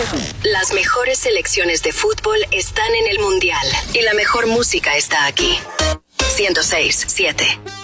Las mejores selecciones de fútbol están en el Mundial y la mejor música está aquí. 106.7